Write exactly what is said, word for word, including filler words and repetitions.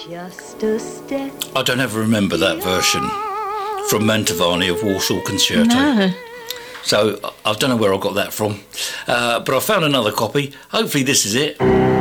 Just a step. I don't ever remember that version from Mantovani of Warsaw Concerto. No. So I don't know where I got that from. Uh, but I found another copy. Hopefully this is it.